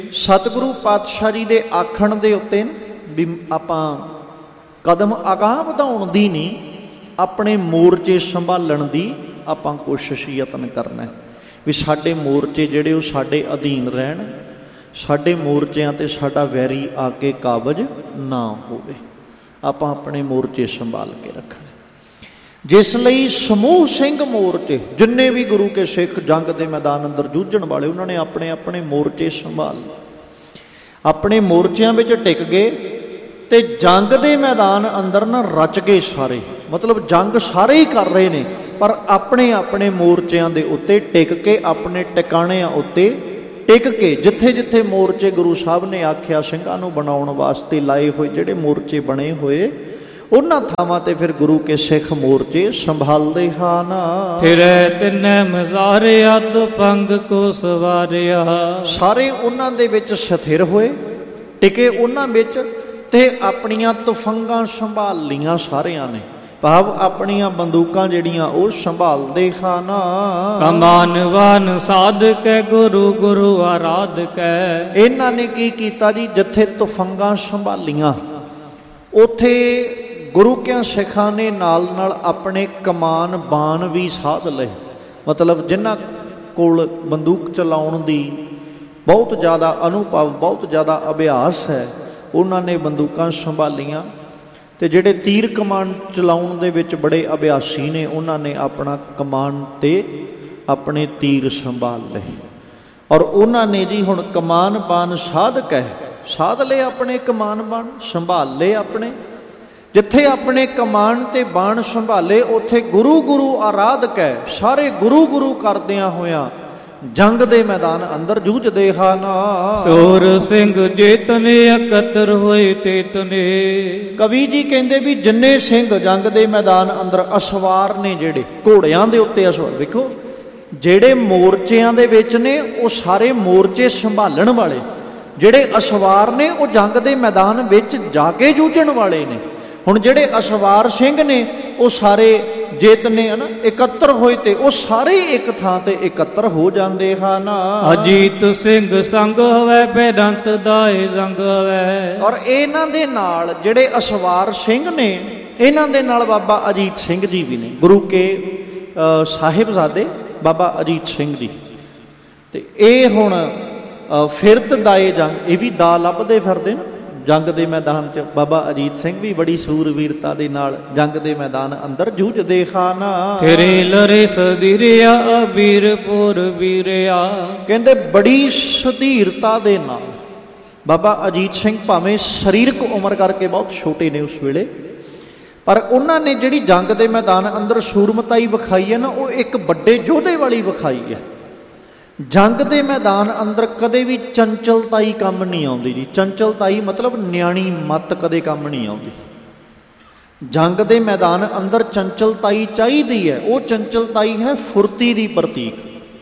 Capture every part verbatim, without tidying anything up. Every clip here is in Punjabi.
ਸਤਿਗੁਰੂ ਪਾਤਸ਼ਾਹ ਜੀ ਦੇ ਆਖਣ ਦੇ ਉੱਤੇ ਵੀ ਆਪਾਂ ਕਦਮ ਅਗਾਂਹ ਵਧਾਉਣ ਦੀ ਨਹੀਂ, ਆਪਣੇ ਮੋਰਚੇ ਸੰਭਾਲਣ ਦੀ ਆਪਾਂ ਕੋਸ਼ਿਸ਼ ਯਤਨ ਕਰਨਾ ਵੀ ਸਾਡੇ ਮੋਰਚੇ ਜਿਹੜੇ ਉਹ ਸਾਡੇ ਅਧੀਨ ਰਹਿਣ, ਸਾਡੇ ਮੋਰਚਿਆਂ 'ਤੇ ਸਾਡਾ ਵੈਰੀ ਆ ਕੇ ਕਾਬਜ ਨਾ ਹੋਵੇ। ਆਪਾਂ ਆਪਣੇ ਮੋਰਚੇ ਸੰਭਾਲ ਕੇ ਰੱਖਣਾ, ਜਿਸ ਲਈ ਸਮੂਹ ਸਿੰਘ ਮੋਰਚੇ ਜਿੰਨੇ ਵੀ ਗੁਰੂ ਕੇ ਸਿੱਖ ਜੰਗ ਦੇ ਮੈਦਾਨ ਅੰਦਰ ਜੂਝਣ ਵਾਲੇ, ਉਹਨਾਂ ਨੇ ਆਪਣੇ ਆਪਣੇ ਮੋਰਚੇ ਸੰਭਾਲ ਲਏ, ਆਪਣੇ ਮੋਰਚਿਆਂ ਵਿੱਚ ਟਿਕ ਗਏ ਤੇ ਜੰਗ ਦੇ ਮੈਦਾਨ ਅੰਦਰ ਨਾ ਰਚ ਗਏ ਸਾਰੇ। ਮਤਲਬ ਜੰਗ ਸਾਰੇ ਹੀ ਕਰ ਰਹੇ ਨੇ, ਪਰ ਆਪਣੇ ਆਪਣੇ ਮੋਰਚਿਆਂ ਦੇ ਉੱਤੇ ਟਿਕ ਕੇ, ਆਪਣੇ ਟਿਕਾਣਿਆਂ ਉੱਤੇ ਟਿਕ ਕੇ, ਜਿੱਥੇ ਜਿੱਥੇ ਮੋਰਚੇ ਗੁਰੂ ਸਾਹਿਬ ਨੇ ਆਖਿਆ ਸਿੰਘਾਂ ਨੂੰ ਬਣਾਉਣ ਵਾਸਤੇ ਲਾਏ ਹੋਏ, ਜਿਹੜੇ ਮੋਰਚੇ ਬਣੇ ਹੋਏ, ਉਹਨਾਂ ਥਾਵਾਂ ਤੇ ਫਿਰ ਗੁਰੂ ਕੇ ਸਿੱਖ ਮੋਰਚੇ ਸੰਭਾਲਦੇ ਹਨ। ਫਿਰੈ ਤਿਨੈ ਮਜ਼ਾਰਿਆ ਤੁਫੰਗ ਕੋ ਸਵਾਰਿਆ, ਸਾਰੇ ਉਹਨਾਂ ਦੇ ਵਿੱਚ ਸਥਿਰ ਹੋਏ, ਟਿਕੇ ਉਹਨਾਂ ਵਿੱਚ, ਤੇ ਆਪਣੀਆਂ ਤੁਫੰਗਾਂ ਸੰਭਾਲ ਲੀਆਂ ਸਾਰਿਆਂ ਨੇ, ਭਾਵ ਆਪਣੀਆਂ ਬੰਦੂਕਾਂ ਜਿਹੜੀਆਂ ਉਹ ਸੰਭਾਲਦੇ ਹਨ। ਕਮਾਨਵਾਨ ਸਾਧਕੈ ਗੁਰੂ ਗੁਰੂ ਆਰਾਧਕੈ, ਇਹਨਾਂ ਨੇ ਕੀ ਕੀਤਾ ਜੀ, ਜਿੱਥੇ ਤੁਫੰਗਾਂ ਸੰਭਾਲੀਆਂ ਉੱਥੇ ਗੁਰੂ ਕਿਆਂ ਸਿੱਖਾਂ ਨੇ ਨਾਲ ਨਾਲ ਆਪਣੇ ਕਮਾਨ ਬਾਣ ਵੀ ਸਾਧ ਲਏ। ਮਤਲਬ ਜਿਨ੍ਹਾਂ ਕੋਲ ਬੰਦੂਕ ਚਲਾਉਣ ਦੀ ਬਹੁਤ ਜ਼ਿਆਦਾ ਅਨੁਭਵ, ਬਹੁਤ ਜ਼ਿਆਦਾ ਅਭਿਆਸ ਹੈ, ਉਹਨਾਂ ਨੇ ਬੰਦੂਕਾਂ ਸੰਭਾਲੀਆਂ, ਤੇ ਜਿਹੜੇ ਤੀਰ ਕਮਾਨ ਚਲਾਉਣ ਦੇ ਵਿੱਚ ਬੜੇ ਅਭਿਆਸੀ ਨੇ, ਉਹਨਾਂ ਨੇ ਆਪਣਾ ਕਮਾਨ ਤੇ ਆਪਣੇ ਤੀਰ ਸੰਭਾਲ ਲਏ। ਔਰ ਉਹਨਾਂ ਨੇ ਜੀ ਹੁਣ ਕਮਾਨ ਬਾਣ ਸਾਧਕ ਹੈ, ਸਾਧ ਲਏ ਆਪਣੇ ਕਮਾਨ ਬਾਣ, ਸੰਭਾਲ ਲਏ ਆਪਣੇ। ਜਿੱਥੇ ਆਪਣੇ ਕਮਾਨ ਤੇ ਬਾਣ ਸੰਭਾਲੇ ਉੱਥੇ ਗੁਰੂ ਗੁਰੂ ਆਰਾਧਕ ਹੈ, ਸਾਰੇ ਗੁਰੂ ਗੁਰੂ ਕਰਦਿਆਂ ਹੋਇਆਂ ਜੰਗ ਦੇ ਮੈਦਾਨ ਅੰਦਰ ਜੂਝਦੇ ਹਨ। ਸੂਰ ਸਿੰਘ ਜੇਤਨੇ ਇਕੱਤਰ ਹੋਏ ਤੇਤਨੇ, ਕਵੀ ਜੀ ਕਹਿੰਦੇ ਵੀ ਜਿੰਨੇ ਸਿੰਘ ਜੰਗ ਦੇ ਮੈਦਾਨ ਅੰਦਰ ਅਸਵਾਰ ਨੇ, ਜਿਹੜੇ ਘੋੜਿਆਂ ਦੇ ਉੱਤੇ ਅਸਵਾਰ, ਵੇਖੋ ਜਿਹੜੇ ਮੋਰਚਿਆਂ ਦੇ ਵਿੱਚ ਨੇ ਉਹ ਸਾਰੇ ਮੋਰਚੇ ਸੰਭਾਲਣ ਵਾਲੇ, ਜਿਹੜੇ ਅਸਵਾਰ ਨੇ ਉਹ ਜੰਗ ਦੇ ਮੈਦਾਨ ਵਿੱਚ ਜਾ ਕੇ ਜੂਝਣ ਵਾਲੇ ਨੇ। ਹੁਣ ਜਿਹੜੇ ਅਸਵਾਰ ਸਿੰਘ ਨੇ ਉਹ ਸਾਰੇ ਜੇਤਨੇ ਹਨ, ਇਕੱਤਰ ਹੋਏ, ਤੇ ਉਹ ਸਾਰੇ ਇੱਕ ਥਾਂ ਤੇ ਇਕੱਤਰ ਹੋ ਜਾਂਦੇ ਹਨ। ਅਜੀਤ ਸਿੰਘ ਸੰਗ ਹੋਵੇ ਬੇਦੰਤ ਦਾਏ ਜੰਗ ਹੋਵੇ, ਔਰ ਇਹਨਾਂ ਦੇ ਨਾਲ ਜਿਹੜੇ ਅਸਵਾਰ ਸਿੰਘ ਨੇ, ਇਹਨਾਂ ਦੇ ਨਾਲ ਬਾਬਾ ਅਜੀਤ ਸਿੰਘ ਜੀ ਵੀ ਨੇ, ਗੁਰੂ ਕੇ ਸਾਹਿਬਜ਼ਾਦੇ ਬਾਬਾ ਅਜੀਤ ਸਿੰਘ ਜੀ। ਤੇ ਇਹ ਹੁਣ ਫਿਰਤ ਦਾਏ ਜੰਗ, ਇਹ ਵੀ ਦਾ ਲੱਭਦੇ ਫਿਰਦੇ ਨਾ ਜੰਗ ਦੇ ਮੈਦਾਨ 'ਚ। ਬਾਬਾ ਅਜੀਤ ਸਿੰਘ ਵੀ ਬੜੀ ਸੂਰਵੀਰਤਾ ਦੇ ਨਾਲ ਜੰਗ ਦੇ ਮੈਦਾਨ ਅੰਦਰ ਜੂਝਦੇ ਹਨ। ਤੇਰੇ ਲਰੇ ਸਦੀਰਿਆ ਵੀਰਪੁਰ ਵੀਰਿਆ, ਕਹਿੰਦੇ ਬੜੀ ਸਧੀਰਤਾ ਦੇ ਨਾਲ ਬਾਬਾ ਅਜੀਤ ਸਿੰਘ ਭਾਵੇਂ ਸਰੀਰਕ ਉਮਰ ਕਰਕੇ ਬਹੁਤ ਛੋਟੇ ਨੇ ਉਸ ਵੇਲੇ, ਪਰ ਉਹਨਾਂ ਨੇ ਜਿਹੜੀ ਜੰਗ ਦੇ ਮੈਦਾਨ ਅੰਦਰ ਸੂਰਮਤਾਈ ਵਿਖਾਈ ਹੈ ਨਾ, ਉਹ ਇੱਕ ਵੱਡੇ ਯੋਧੇ ਵਾਲੀ ਵਿਖਾਈ ਹੈ। ਜੰਗ ਦੇ ਮੈਦਾਨ ਅੰਦਰ ਕਦੇ ਵੀ ਚੰਚਲਤਾਈ ਕੰਮ ਨਹੀਂ ਆਉਂਦੀ ਜੀ। ਚੰਚਲਤਾਈ ਮਤਲਬ ਨਿਆਣੀ ਮੱਤ ਕਦੇ ਕੰਮ ਨਹੀਂ ਆਉਂਦੀ। ਜੰਗ ਦੇ ਮੈਦਾਨ ਅੰਦਰ ਚੰਚਲਤਾਈ ਚਾਹੀਦੀ ਹੈ। ਉਹ ਚੰਚਲਤਾਈ ਹੈ ਫੁਰਤੀ ਦੀ ਪ੍ਰਤੀਕ,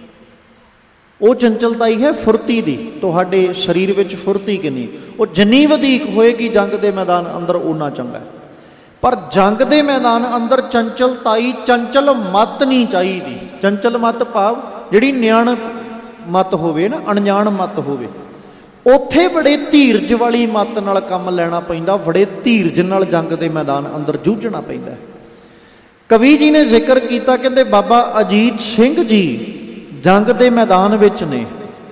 ਉਹ ਚੰਚਲਤਾਈ ਹੈ ਫੁਰਤੀ ਦੀ। ਤੁਹਾਡੇ ਸਰੀਰ ਵਿੱਚ ਫੁਰਤੀ ਕਿੰਨੀ, ਉਹ ਜਿੰਨੀ ਵਧੀਕ ਹੋਏਗੀ ਜੰਗ ਦੇ ਮੈਦਾਨ ਅੰਦਰ ਓਨਾ ਚੰਗਾ। ਪਰ ਜੰਗ ਦੇ ਮੈਦਾਨ ਅੰਦਰ ਚੰਚਲਤਾਈ, ਚੰਚਲ ਮੱਤ ਨਹੀਂ ਚਾਹੀਦੀ। ਚੰਚਲ ਮੱਤ ਭਾਵ ਜਿਹੜੀ ਨਿਆਣ ਮੱਤ ਹੋਵੇ ਨਾ, ਅਣਜਾਣ ਮੱਤ ਹੋਵੇ। ਉੱਥੇ ਬੜੇ ਧੀਰਜ ਵਾਲੀ ਮੱਤ ਨਾਲ ਕੰਮ ਲੈਣਾ ਪੈਂਦਾ, ਬੜੇ ਧੀਰਜ ਨਾਲ ਜੰਗ ਦੇ ਮੈਦਾਨ ਅੰਦਰ ਜੂਝਣਾ ਪੈਂਦਾ। ਕਵੀ ਜੀ ਨੇ ਜ਼ਿਕਰ ਕੀਤਾ, ਕਹਿੰਦੇ ਬਾਬਾ ਅਜੀਤ ਸਿੰਘ ਜੀ ਜੰਗ ਦੇ ਮੈਦਾਨ ਵਿੱਚ ਨੇ,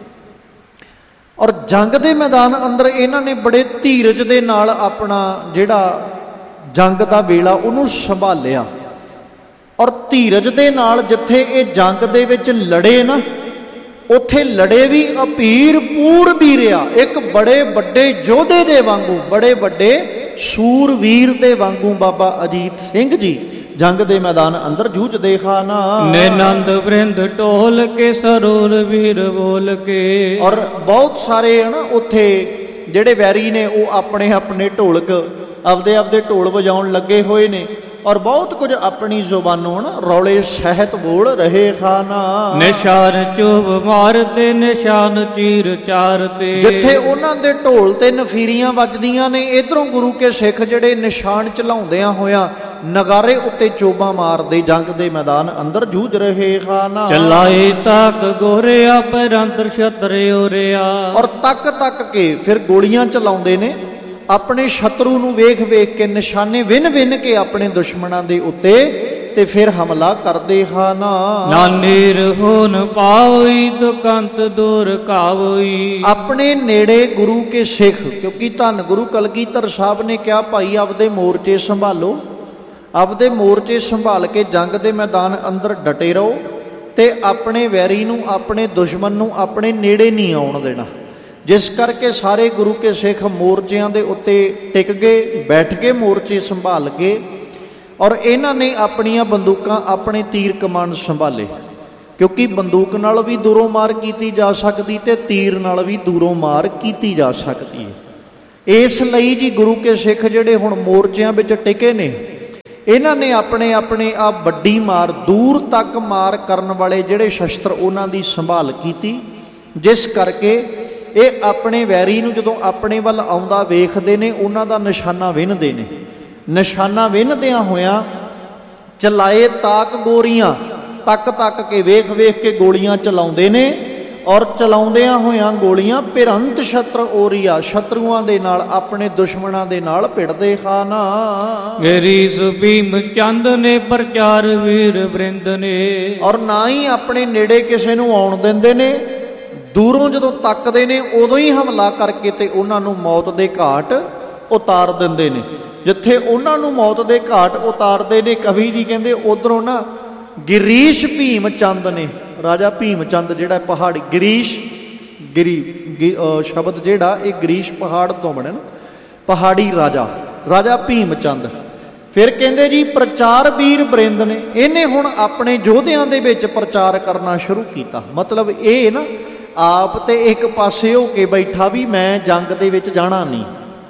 ਔਰ ਜੰਗ ਦੇ ਮੈਦਾਨ ਅੰਦਰ ਇਹਨਾਂ ਨੇ ਬੜੇ ਧੀਰਜ ਦੇ ਨਾਲ ਆਪਣਾ ਜਿਹੜਾ ਜੰਗ ਦਾ ਵੇਲਾ ਉਹਨੂੰ ਸੰਭਾਲਿਆ। ਔਰ ਧੀਰਜ ਦੇ ਨਾਲ ਜਿੱਥੇ ਇਹ ਜੰਗ ਦੇ ਵਿੱਚ ਲੜੇ ਨਾ, ਉੱਥੇ ਲੜੇ ਵੀ ਅਪੀਰ ਪੂਰ ਵੀ ਰਿਹਾ, ਇੱਕ ਬੜੇ ਵੱਡੇ ਯੋਧੇ ਦੇ ਵਾਂਗੂ, ਬੜੇ ਵੱਡੇ ਸੂਰਵੀਰ ਦੇ ਵਾਂਗੂ ਬਾਬਾ ਅਜੀਤ ਸਿੰਘ ਜੀ ਜੰਗ ਦੇ ਮੈਦਾਨ ਅੰਦਰ ਜੂਝਦੇ ਹਨ। ਨਿਨੰਦ ਬ੍ਰਿੰਦ ਢੋਲ ਕੇ ਸਰੂਰ ਵੀਰ ਬੋਲ ਕੇ, ਔਰ ਬਹੁਤ ਸਾਰੇ ਹਨ ਉੱਥੇ ਜਿਹੜੇ ਵੈਰੀ ਨੇ ਉਹ ਆਪਣੇ ਆਪਣੇ ਢੋਲਕ ਆਪਦੇ ਆਪਦੇ ਢੋਲ ਵਜਾਉਣ ਲੱਗੇ ਹੋਏ ਨੇ, ਔਰ ਬਹੁਤ ਕੁਝ ਆਪਣੀ ਜ਼ੁਬਾਨੋਂ ਨਾ ਰੌਲੇ ਸਹਿਤ ਬੋਲ ਰਹੇ ਹਨ। ਨਿਸ਼ਾਨ ਚੁਭ ਮਾਰਦੇ ਨਿਸ਼ਾਨ ਚੀਰ ਚਾਰਦੇ, ਜਿੱਥੇ ਉਹਨਾਂ ਦੇ ਢੋਲ ਤੇ ਨਫੀਰੀਆਂ ਵੱਜਦੀਆਂ ਨੇ, ਇੱਧਰੋਂ ਗੁਰੂ ਕੇ ਸਿੱਖ ਜਿਹੜੇ ਨਿਸ਼ਾਨ ਚਲਾਉਂਦਿਆਂ ਹੋਇਆਂ ਨਗਾਰੇ ਉੱਤੇ ਚੋਬਾਂ ਮਾਰਦੇ ਜੰਗ ਦੇ ਮੈਦਾਨ ਅੰਦਰ ਜੂਝ ਰਹੇ ਹਨ। ਚਲਾਏ ਤੱਕ ਗੋਰਿਆ ਪਰ ਅੰਦਰ ਛਤਰ ਉਰਿਆ। ਔਰ ਤੱਕ ਤੱਕ ਕੇ ਫਿਰ ਗੋਲੀਆਂ ਚਲਾਉਂਦੇ ਨੇ, ਆਪਣੇ ਸ਼ਤਰੂ ਨੂੰ ਵੇਖ ਵੇਖ ਕੇ ਨਿਸ਼ਾਨੇ ਵਿੰਨ ਵਿੰਨ ਕੇ ਆਪਣੇ ਦੁਸ਼ਮਣਾਂ ਦੇ ਉੱਤੇ ਤੇ ਫਿਰ ਹਮਲਾ ਕਰਦੇ ਹਨ। ਨਾਨੇਰ ਹੋਨ ਪਾਵਈ ਦੁਕੰਤ ਦੂਰ ਕਾਵਈ। ਆਪਣੇ ਨੇੜੇ ਗੁਰੂ ਕੇ ਸਿੱਖ, ਕਿਉਂਕਿ ਧੰਨ ਗੁਰੂ ਕਲਗੀਧਰ ਸਾਹਿਬ ਨੇ ਕਿਹਾ ਭਾਈ ਆਪਦੇ ਮੋਰਚੇ ਸੰਭਾਲੋ, ਆਪਦੇ ਮੋਰਚੇ ਸੰਭਾਲ ਕੇ ਜੰਗ ਦੇ ਮੈਦਾਨ ਅੰਦਰ ਡਟੇ ਰਹੋ ਤੇ ਆਪਣੇ ਵੈਰੀ ਨੂੰ, ਆਪਣੇ ਦੁਸ਼ਮਣ ਨੂੰ ਆਪਣੇ ਨੇੜੇ ਨਹੀਂ ਆਉਣ ਦੇਣਾ। ਜਿਸ ਕਰਕੇ ਸਾਰੇ ਗੁਰੂ ਕੇ ਸਿੱਖ ਮੋਰਚਿਆਂ ਦੇ ਉੱਤੇ ਟਿਕ ਗਏ, ਬੈਠ ਕੇ ਮੋਰਚੇ ਸੰਭਾਲ ਕੇ, ਔਰ ਇਹਨਾਂ ਨੇ ਆਪਣੀਆਂ ਬੰਦੂਕਾਂ, ਆਪਣੇ ਤੀਰ ਕਮਾਨ ਸੰਭਾਲੇ, ਕਿਉਂਕਿ ਬੰਦੂਕ ਨਾਲ ਵੀ ਦੂਰੋਂ ਮਾਰ ਕੀਤੀ ਜਾ ਸਕਦੀ ਤੇ ਤੀਰ ਨਾਲ ਵੀ ਦੂਰੋਂ ਮਾਰ ਕੀਤੀ ਜਾ ਸਕਦੀ ਹੈ। ਇਸ ਲਈ ਜੀ ਗੁਰੂ ਕੇ ਸਿੱਖ ਜਿਹੜੇ ਹੁਣ ਮੋਰਚਿਆਂ ਵਿੱਚ ਟਿਕੇ ਨੇ, ਇਹਨਾਂ ਨੇ ਆਪਣੇ ਆਪਣੇ ਆ ਵੱਡੀ ਮਾਰ, ਦੂਰ ਤੱਕ ਮਾਰ ਕਰਨ ਵਾਲੇ ਜਿਹੜੇ ਸ਼ਸਤਰ, ਉਹਨਾਂ ਦੀ ਸੰਭਾਲ ਕੀਤੀ। ਜਿਸ ਕਰਕੇ ਇਹ ਆਪਣੇ ਵੈਰੀ ਨੂੰ ਜਦੋਂ ਆਪਣੇ ਵੱਲ ਆਉਂਦਾ ਵੇਖਦੇ ਨੇ, ਉਹਨਾਂ ਦਾ ਨਿਸ਼ਾਨਾ ਵਿੰਨ੍ਹਦੇ ਨੇ। ਨਿਸ਼ਾਨਾ ਵਿੰਨ੍ਹਦਿਆਂ ਹੋਇਆਂ ਚਲਾਏ ਤਾਕ ਗੋਰੀਆਂ, ਤੱਕ ਤੱਕ ਕੇ ਵੇਖ ਵੇਖ ਕੇ ਗੋਲੀਆਂ ਚਲਾਉਂਦੇ ਨੇ, ਔਰ ਚਲਾਉਂਦਿਆਂ ਹੋਇਆਂ ਗੋਲੀਆਂ ਪਿਰੰਤ ਛਤਰ ਓਰੀਆ, ਸ਼ਤਰੂਆਂ ਦੇ ਨਾਲ, ਆਪਣੇ ਦੁਸ਼ਮਣਾਂ ਦੇ ਨਾਲ ਭਿੜਦੇ ਹਨ। ਗਰੀਸ ਭੀਮ ਚੰਦ ਨੇ ਪ੍ਰਚਾਰ ਵੀਰ ਬ੍ਰਿੰਦ ਨੇ। ਔਰ ਨਾ ਹੀ ਆਪਣੇ ਨੇੜੇ ਕਿਸੇ ਨੂੰ ਆਉਣ ਦਿੰਦੇ ਨੇ, ਦੂਰੋਂ ਜਦੋਂ ਤੱਕਦੇ ਨੇ ਉਦੋਂ ਹੀ ਹਮਲਾ ਕਰਕੇ ਤੇ ਉਹਨਾਂ ਨੂੰ ਮੌਤ ਦੇ ਘਾਟ ਉਤਾਰ ਦਿੰਦੇ ਨੇ। ਜਿੱਥੇ ਉਹਨਾਂ ਨੂੰ ਮੌਤ ਦੇ ਘਾਟ ਉਤਾਰਦੇ ਨੇ, ਕਵੀ ਜੀ ਕਹਿੰਦੇ ਉਧਰੋਂ ਨਾ ਗਿਰੀਸ਼ ਭੀਮ ਚੰਦ ਨੇ, ਰਾਜਾ ਭੀਮ ਚੰਦ ਜਿਹੜਾ ਪਹਾੜੀ, ਗਿਰੀਸ਼ ਗਿਰੀ ਸ਼ਬਦ ਜਿਹੜਾ ਇਹ ਗਿਰੀਸ਼ ਪਹਾੜ ਤੋਂ ਬਣਿਆ, ਪਹਾੜੀ ਰਾਜਾ, ਰਾਜਾ ਭੀਮ ਚੰਦ। ਫਿਰ ਕਹਿੰਦੇ ਜੀ ਪ੍ਰਚਾਰ ਵੀਰ ਬ੍ਰਿੰਦ ਨੇ, ਇਹਨੇ ਹੁਣ ਆਪਣੇ ਯੋਧਿਆਂ ਦੇ ਵਿੱਚ ਪ੍ਰਚਾਰ ਕਰਨਾ ਸ਼ੁਰੂ ਕੀਤਾ। ਮਤਲਬ ਇਹ ਨਾ ਆਪ ਤੇ ਇੱਕ ਪਾਸੇ ਹੋ ਕੇ ਬੈਠਾ ਵੀ ਮੈਂ ਜੰਗ ਦੇ ਵਿੱਚ ਜਾਣਾ ਨਹੀਂ।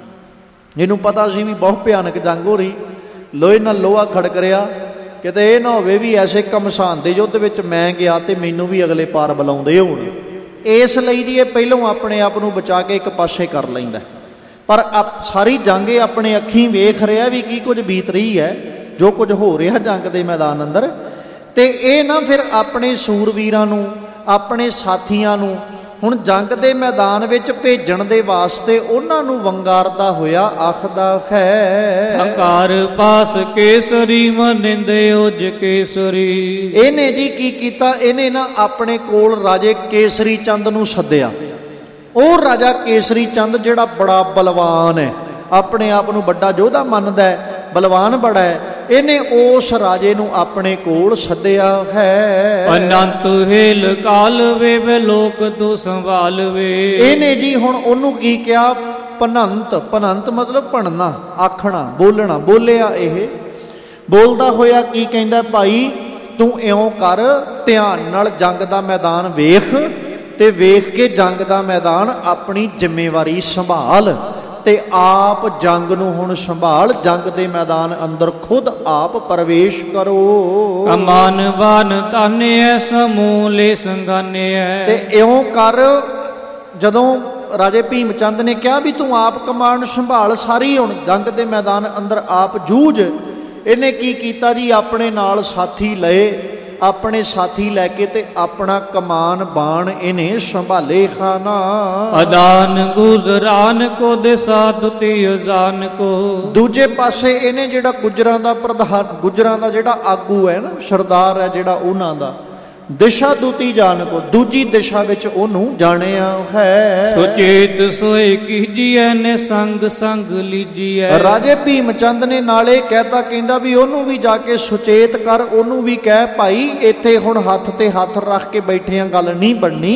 ਇਹਨੂੰ ਪਤਾ ਸੀ ਵੀ ਬਹੁਤ ਭਿਆਨਕ ਜੰਗ ਹੋ ਰਹੀ, ਲੋਹੇ ਨਾਲ ਲੋਹਾ ਖੜਕ ਰਿਹਾ, ਕਿਤੇ ਇਹ ਨਾ ਹੋਵੇ ਵੀ ਐਸੇ ਘਮਸਾਨ ਦੇ ਯੁੱਧ ਵਿੱਚ ਮੈਂ ਗਿਆ ਤੇ ਮੈਨੂੰ ਵੀ ਅਗਲੇ ਪਾਰ ਬੁਲਾਉਂਦੇ ਹੋਣ। ਇਸ ਲਈ ਜੀ ਇਹ ਪਹਿਲੋਂ ਆਪਣੇ ਆਪ ਨੂੰ ਬਚਾ ਕੇ ਇੱਕ ਪਾਸੇ ਕਰ ਲੈਂਦਾ। ਪਰ ਆਪ ਸਾਰੀ ਜੰਗ ਇਹ ਆਪਣੇ ਅੱਖੀਂ ਵੇਖ ਰਿਹਾ ਵੀ ਕੀ ਕੁਝ ਬੀਤ ਰਹੀ ਹੈ, ਜੋ ਕੁਝ ਹੋ ਰਿਹਾ ਜੰਗ ਦੇ ਮੈਦਾਨ ਅੰਦਰ। ਤੇ ਇਹ ਨਾ ਫਿਰ ਆਪਣੇ ਸੂਰਵੀਰਾਂ ਨੂੰ, ਆਪਣੇ ਸਾਥੀਆਂ ਨੂੰ ਹੁਣ ਜੰਗ ਦੇ ਮੈਦਾਨ ਵਿੱਚ ਭੇਜਣ ਦੇ ਵਾਸਤੇ ਉਹਨਾਂ ਨੂੰ ਵੰਗਾਰਦਾ ਹੋਇਆ ਆਖਦਾ ਹੈ, ਹੰਕਾਰ ਪਾਸ ਕੇਸਰੀ ਮਨਿੰਦੇ ਉਜ ਕੇਸਰੀ। ਇਹਨੇ ਜੀ ਕੀ ਕੀਤਾ, ਇਹਨੇ ਨਾ ਆਪਣੇ ਕੋਲ ਰਾਜੇ ਕੇਸਰੀ ਚੰਦ ਨੂੰ ਸੱਦਿਆ। ਉਹ ਰਾਜਾ ਕੇਸਰੀ ਚੰਦ ਜਿਹੜਾ ਬੜਾ ਬਲਵਾਨ ਹੈ, ਆਪਣੇ ਆਪ ਨੂੰ ਵੱਡਾ ਯੋਧਾ ਮੰਨਦਾ ਹੈ, ਬਲਵਾਨ ਬੜਾ ਹੈ, ਇਹਨੇ ਉਸ ਰਾਜੇ ਨੂੰ ਆਪਣੇ ਕੋਲ ਸੱਦਿਆ ਹੈ। ਅਨੰਤ ਹੇਲ ਕਾਲਵੇ ਵੇ ਲੋਕ ਤੂੰ ਸੰਭਾਲਵੇ। ਇਹਨੇ ਜੀ ਹੁਣ ਉਹਨੂੰ ਕੀ ਕਿਹਾ, ਪਨੰਤ, ਪਨੰਤ ਮਤਲਬ ਭਣਨਾ, ਆਖਣਾ, ਬੋਲਣਾ, ਬੋਲਿਆ। ਇਹ ਬੋਲਦਾ ਹੋਇਆ ਕੀ ਕਹਿੰਦਾ, ਭਾਈ ਤੂੰ ਇਉਂ ਕਰ, ਧਿਆਨ ਨਾਲ ਜੰਗ ਦਾ ਮੈਦਾਨ ਵੇਖ ਤੇ ਵੇਖ ਕੇ ਜੰਗ ਦਾ ਮੈਦਾਨ ਆਪਣੀ ਜ਼ਿੰਮੇਵਾਰੀ ਸੰਭਾਲ ਤੇ ਆਪ ਜੰਗ ਨੂੰ ਹੁਣ ਸੰਭਾਲ, ਜੰਗ ਦੇ ਮੈਦਾਨ ਅੰਦਰ ਖੁਦ ਆਪ ਪ੍ਰਵੇਸ਼ ਕਰੋ। ਕਮਾਨ ਬਾਨ ਤਾਨਿਐ ਸਮੂਲੇ ਸੰਗਾਨਿਐ। ਤੇ ਇਉਂ ਕਰ, ਜਦੋਂ ਰਾਜੇ ਭੀਮ ਚੰਦ ਨੇ ਕਿਹਾ ਵੀ ਤੂੰ ਆਪ ਕਮਾਨ ਸੰਭਾਲ ਸਾਰੀ, ਹੁਣ ਜੰਗ ਦੇ ਮੈਦਾਨ ਅੰਦਰ ਆਪ ਜੂਝ, ਇਹਨੇ ਕੀ ਕੀਤਾ ਜੀ, ਆਪਣੇ ਨਾਲ ਸਾਥੀ ਲਏ, ਆਪਣੇ ਸਾਥੀ ਲੈ ਕੇ ਤੇ ਆਪਣਾ ਕਮਾਨ ਬਾਣ ਇਹਨੇ ਸੰਭਾਲੇ ਖਾਨਾ। ਅਦਾਨ ਗੁਜਰਾਨ ਕੋ ਦਿਸਾ ਦੁਤੀ ਜਾਨ ਕੋ। ਦੂਜੇ ਪਾਸੇ ਇਹਨੇ ਜਿਹੜਾ ਗੁਜਰਾਂ ਦਾ ਪ੍ਰਧਾਨ, ਗੁਜਰਾਂ ਦਾ ਜਿਹੜਾ ਆਗੂ ਹੈ ਨਾ, ਸਰਦਾਰ ਹੈ ਜਿਹੜਾ, ਉਹਨਾਂ ਦਾ ਦਿਸ਼ਾ ਦੂਤੀ ਜਾਨ ਕੋ, ਦੂਜੀ ਦਿਸ਼ਾ ਵਿੱਚ ਉਹਨੂੰ ਜਾਣਿਆ ਹੈ। ਸੁਚੇਤ ਸੋਏ ਕੀਜੀਐ ਨੇ ਸੰਗ ਸੰਗ ਲੀਜੀਐ। ਰਾਜੇ ਭੀਮ ਚੰਦ ਨੇ ਨਾਲੇ ਕਹਿਤਾ, ਕਹਿੰਦਾ ਵੀ ਉਹਨੂੰ ਵੀ ਜਾ ਕੇ ਸੁਚੇਤ ਕਰ, ਉਹਨੂੰ ਵੀ ਕਹਿ ਭਾਈ ਇੱਥੇ ਹੁਣ ਹੱਥ ਤੇ ਹੱਥ ਰੱਖ ਕੇ ਬੈਠਿਆਂ ਗੱਲ ਨਹੀਂ ਬਣਨੀ,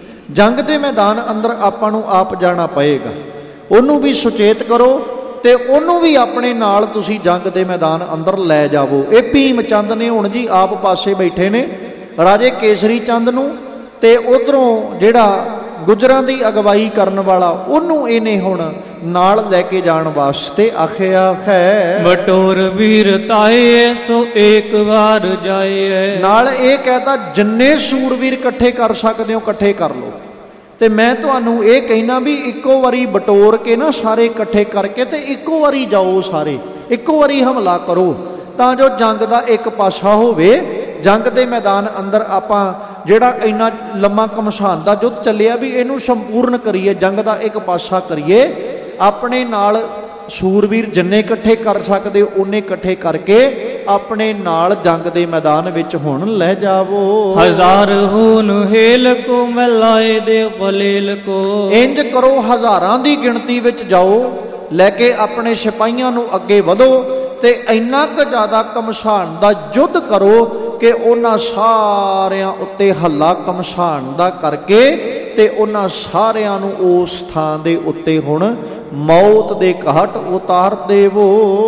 ਜੰਗ ਦੇ ਮੈਦਾਨ ਅੰਦਰ ਆਪਾਂ ਨੂੰ ਆਪ ਜਾਣਾ ਪਏਗਾ। ਉਹਨੂੰ ਵੀ ਸੁਚੇਤ ਕਰੋ ਤੇ ਉਹਨੂੰ ਵੀ ਆਪਣੇ ਨਾਲ ਤੁਸੀਂ ਜੰਗ ਦੇ ਮੈਦਾਨ ਅੰਦਰ ਲੈ ਜਾਵੋ। ਇਹ ਭੀਮ ਚੰਦ ਨੇ ਹੁਣ ਜੀ ਆਪ ਪਾਸੇ ਬੈਠੇ ਨੇ ਰਾਜੇ ਕੇਸਰੀ ਚੰਦ ਨੂੰ, ਤੇ ਉਧਰੋਂ ਜਿਹੜਾ ਗੁਜਰਾਂ ਦੀ ਅਗਵਾਈ ਕਰਨ ਵਾਲਾ ਉਹਨੂੰ ਇਹਨੇ ਹੁਣ ਨਾਲ ਲੈ ਕੇ ਜਾਣ ਵਾਸਤੇ ਆਖਿਆ ਹੈ। ਬਟੋਰ ਵੀਰ ਤਾਏ ਸੋ ਇੱਕ ਵਾਰ ਜਾਏ। ਨਾਲ ਇਹ ਕਹਤਾ ਜਿੰਨੇ ਸੂਰਵੀਰ ਇਕੱਠੇ ਕਰ ਸਕਦੇ ਹੋ ਇਕੱਠੇ ਕਰ ਲਓ, ਤੇ ਮੈਂ ਤੁਹਾਨੂੰ ਇਹ ਕਹਿਣਾ ਵੀ ਇੱਕੋ ਵਾਰੀ ਬਟੋਰ ਕੇ ਨਾ ਸਾਰੇ ਇਕੱਠੇ ਕਰਕੇ ਤੇ ਇੱਕੋ ਵਾਰੀ ਜਾਓ, ਸਾਰੇ ਇੱਕੋ ਵਾਰੀ ਹਮਲਾ ਕਰੋ। ਤਾਂ ਜੋ ਜੰਗ ਦਾ ਇੱਕ ਪਾਸਾ ਹੋਵੇ। ਜੰਗ ਦੇ ਮੈਦਾਨ ਅੰਦਰ ਆਪਾਂ ਜਿਹੜਾ ਇੰਨਾ ਲੰਮਾ ਘਮਸਾਨ ਦਾ ਯੁੱਧ ਚੱਲਿਆ ਵੀ ਇਹਨੂੰ ਸੰਪੂਰਨ ਕਰੀਏ, ਜੰਗ ਦਾ ਇੱਕ ਪਾਸਾ ਕਰੀਏ। ਆਪਣੇ ਨਾਲ ਸੂਰਵੀਰ ਜਿੰਨੇ ਇਕੱਠੇ ਕਰ ਸਕਦੇ ਓਨੇ ਇਕੱਠੇ ਕਰਕੇ ਆਪਣੇ ਨਾਲ ਜੰਗ ਦੇ ਮੈਦਾਨ ਵਿੱਚ ਹੁਣ ਲੈ ਜਾਵੋ। ਹਜ਼ਾਰ ਹੋਨ ਹੇਲ ਕੋ ਮਲਾਏ ਦੇ ਪਲੇਲ ਕੋ। ਇੰਜ ਕਰੋ, ਹਜ਼ਾਰਾਂ ਦੀ ਗਿਣਤੀ ਵਿੱਚ ਜਾਓ, ਲੈ ਕੇ ਆਪਣੇ ਸਿਪਾਹੀਆਂ ਨੂੰ ਅੱਗੇ ਵਧੋ ਤੇ ਇੰਨਾ ਕੁ ਜ਼ਿਆਦਾ ਘਮਸਾਨ ਦਾ ਯੁੱਧ ਕਰੋ ਕਿ ਉਹਨਾਂ ਸਾਰਿਆਂ ਉੱਤੇ ਹੱਲਾ ਘਮਸਾਨ ਦਾ ਕਰਕੇ ਤੇ ਉਹਨਾਂ ਸਾਰਿਆਂ ਨੂੰ ਉਸ ਥਾਂ ਦੇ ਉੱਤੇ ਹੁਣ ਮੌਤ ਦੇ ਘਾਟ ਉਤਾਰ ਦੇਵੋ।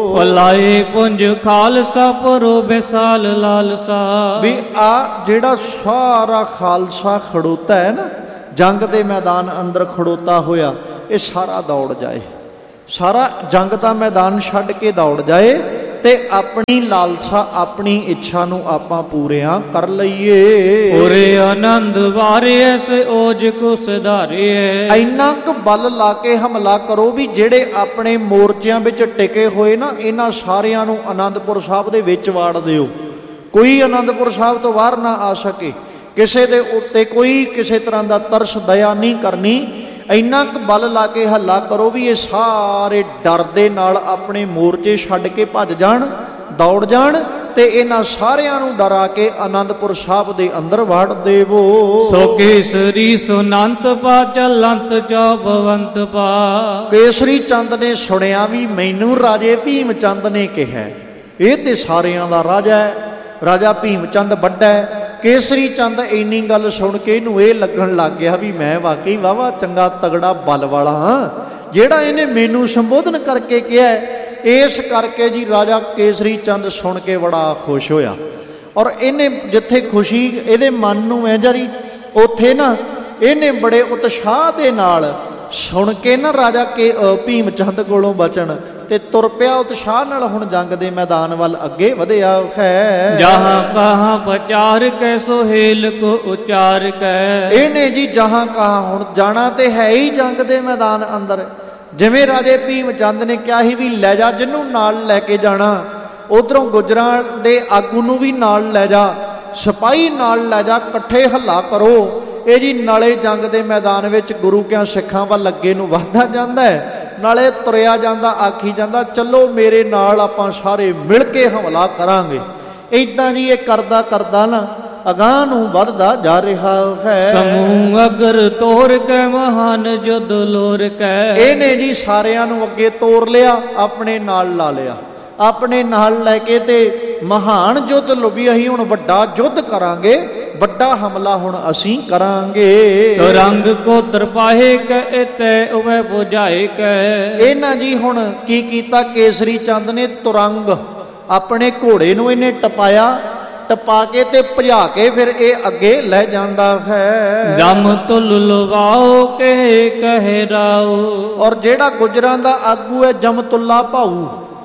ਭਲਾਏ ਪੁੰਜ ਖਾਲਸਾ ਪਰੋ ਬੇਸਾਲ ਲਾਲਸਾ। ਵੀ ਆ ਜਿਹੜਾ ਸਾਰਾ ਖਾਲਸਾ ਖੜੋਤਾ ਹੈ ਨਾ ਜੰਗ ਦੇ ਮੈਦਾਨ ਅੰਦਰ ਖੜੋਤਾ ਹੋਇਆ, ਇਹ ਸਾਰਾ ਦੌੜ ਜਾਏ, ਸਾਰਾ ਜੰਗ ਦਾ ਮੈਦਾਨ ਛੱਡ ਕੇ ਦੌੜ ਜਾਏ ਤੇ ਆਪਣੀ ਲਾਲਸਾ ਆਪਣੀ ਇੱਛਾ ਨੂੰ ਆਪਾਂ ਪੂਰਿਆਂ ਕਰ ਲਈਏ। ਪੂਰੇ ਆਨੰਦ ਵਾਰਿਐ ਸੇ ਓਜ ਕੋ ਸੁਧਾਰੀਏ। ਇੰਨਾ ਕੁ ਬਲ ਲਾ ਕੇ ਹਮਲਾ ਕਰੋ ਵੀ ਜਿਹੜੇ ਆਪਣੇ ਮੋਰਚਿਆਂ ਵਿੱਚ ਟਿਕੇ ਹੋਏ ਨਾ ਇਹਨਾਂ ਸਾਰਿਆਂ ਨੂੰ ਆਨੰਦਪੁਰ ਸਾਹਿਬ ਦੇ ਵਿੱਚ ਵਾੜ ਦਿਓ। ਕੋਈ ਆਨੰਦਪੁਰ ਸਾਹਿਬ ਤੋਂ ਬਾਹਰ ਨਾ ਆ ਸਕੇ, ਕਿਸੇ ਦੇ ਉੱਤੇ ਕੋਈ ਕਿਸੇ ਤਰ੍ਹਾਂ ਦਾ ਤਰਸ ਦਇਆ ਨਹੀਂ ਕਰਨੀ। ਇੰਨਾ ਕੁ ਬਲ ਲਾ ਕੇ ਹੱਲਾ ਕਰੋ ਵੀ ਇਹ ਸਾਰੇ ਡਰ ਦੇ ਨਾਲ ਆਪਣੇ ਮੋਰਚੇ ਛੱਡ ਕੇ ਭੱਜ ਜਾਣ, ਦੌੜ ਜਾਣ ਤੇ ਇਹਨਾਂ ਸਾਰਿਆਂ ਨੂੰ ਡਰਾ ਕੇ ਆਨੰਦਪੁਰ ਸਾਹਿਬ ਦੇ ਅੰਦਰ ਵਾੜ ਦੇਵੋ। ਸੋ ਕੇਸਰੀ ਸੁਨੰਤ ਪਾ ਚਲੰਤ ਚੌਬਵੰਤ ਪਾ। ਕੇਸਰੀ ਚੰਦ ਨੇ ਸੁਣਿਆ ਵੀ ਮੈਨੂੰ ਰਾਜੇ ਭੀਮ ਚੰਦ ਨੇ ਕਿਹਾ, ਇਹ ਤੇ ਸਾਰਿਆਂ ਦਾ ਰਾਜਾ ਹੈ, ਰਾਜਾ ਭੀਮ ਚੰਦ ਵੱਡਾ ਹੈ। ਕੇਸਰੀ ਚੰਦ ਇੰਨੀ ਗੱਲ ਸੁਣ ਕੇ ਇਹਨੂੰ ਇਹ ਲੱਗਣ ਲੱਗ ਗਿਆ ਵੀ ਮੈਂ ਵਾਕਈ ਵਾਵਾ ਚੰਗਾ ਤਗੜਾ ਬਲ ਵਾਲਾ ਹਾਂ, ਜਿਹੜਾ ਇਹਨੇ ਮੈਨੂੰ ਸੰਬੋਧਨ ਕਰਕੇ ਕਿਹਾ। ਇਸ ਕਰਕੇ ਜੀ ਰਾਜਾ ਕੇਸਰੀ ਚੰਦ ਸੁਣ ਕੇ ਬੜਾ ਖੁਸ਼ ਹੋਇਆ ਔਰ ਇਹਨੇ ਜਿੱਥੇ ਖੁਸ਼ੀ ਇਹਦੇ ਮਨ ਨੂੰ ਹੈ ਜਾਰੀ ਉੱਥੇ ਨਾ ਇਹਨੇ ਬੜੇ ਉਤਸ਼ਾਹ ਦੇ ਨਾਲ ਸੁਣ ਕੇ ਨਾ ਰਾਜਾ ਕੇ ਭੀਮ ਚੰਦ ਕੋਲੋਂ ਬਚਣ ਤੇ ਤੁਰ ਪਿਆ ਉਤਸ਼ਾਹ ਨਾਲ ਹੁਣ ਜੰਗ ਦੇ ਮੈਦਾਨ ਵੱਲ ਅੱਗੇ ਵਧਿਆ ਹੈ। ਜਹਾਂ ਕਹਾਂ ਪ੍ਰਚਾਰ ਕੈ ਸੁਹੇਲ ਕੋ ਉਚਾਰ ਕੈ। ਇਹਨੇ ਜੀ ਜਹਾਂ ਕਹਾਂ ਹੁਣ ਜਾਣਾ ਤੇ ਹੈ ਹੀ ਜੰਗ ਦੇ ਮੈਦਾਨ ਅੰਦਰ। ਜਿਵੇਂ ਰਾਜੇ ਭੀਮ ਚੰਦ ਨੇ ਕਿਹਾ ਸੀ ਵੀ ਲੈ ਜਾ ਜਿਹਨੂੰ ਨਾਲ ਲੈ ਕੇ ਜਾਣਾ, ਉਧਰੋਂ ਗੁੱਜਰਾਂ ਦੇ ਆਗੂ ਨੂੰ ਵੀ ਨਾਲ ਲੈ ਜਾ, ਸਿਪਾਹੀ ਨਾਲ ਲੈ ਜਾ, ਇਕੱਠੇ ਹੱਲਾ ਕਰੋ। ਇਹ ਜੀ ਨਾਲੇ ਜੰਗ ਦੇ ਮੈਦਾਨ ਵਿੱਚ ਗੁਰੂ ਕਿਆਂ ਸਿੱਖਾਂ ਵੱਲ ਅੱਗੇ ਨੂੰ ਵੱਧਦਾ ਜਾਂਦਾ ਹੈ, ਨਾਲੇ ਤੁਰਿਆ ਜਾਂਦਾ ਆਖੀ ਜਾਂਦਾ ਚਲੋ ਮੇਰੇ ਨਾਲ ਆਪਾਂ ਸਾਰੇ ਮਿਲ ਕੇ ਹਮਲਾ ਕਰਾਂਗੇ। ਇੱਦਾਂ ਜੀ ਇਹ ਕਰਦਾ ਕਰਦਾ ਨਾ ਅਗਾਂਹ ਨੂੰ ਵੱਧਦਾ ਜਾ ਰਿਹਾ ਹੈ। ਸਮੂਹ ਅਗਰ ਤੋਰ ਕੇ ਮਹਾਨ ਜੁਦ ਲੋਰ ਕੇ। ਇਹਨੇ ਜੀ ਸਾਰਿਆਂ ਨੂੰ ਅੱਗੇ ਤੋਰ ਲਿਆ, ਆਪਣੇ ਨਾਲ ਲਾ ਲਿਆ, ਆਪਣੇ ਨਾਲ ਲੈ ਕੇ ਤੇ ਮਹਾਨ ਯੁੱਧ ਲੁਬੀ ਅਸੀਂ ਹੁਣ ਵੱਡਾ ਯੁੱਧ ਕਰਾਂਗੇ, ਵੱਡਾ ਹਮਲਾ ਹੁਣ ਅਸੀਂ ਕਰਾਂਗੇ। ਰੰਗ ਕੋ ਤਰਪਾਹੇ ਕੈ ਤੈ ਉਵੇਂ 부ਝਾਏ ਕੈ। ਇਹਨਾਂ ਜੀ ਹੁਣ ਕੀ ਕੀਤਾ ਕੇਸਰੀ ਚੰਦ ਨੇ, ਤੁਰੰਗ ਆਪਣੇ ਘੋੜੇ ਨੂੰ ਇਹਨੇ ਟਪਾਇਆ, ਟਪਾ ਕੇ ਤੇ ਭਜਾ ਕੇ ਫਿਰ ਇਹ ਅੱਗੇ ਲੈ ਜਾਂਦਾ ਹੈ। ਜਮ ਤੁਲ ਲਵਾਓ ਕੇ ਕਹਿ ਰਾਓ। ਔਰ ਜਿਹੜਾ ਗੁਜਰਾਂ ਦਾ ਆਗੂ ਹੈ ਜਮਤੁੱਲਾ ਭਾਊ,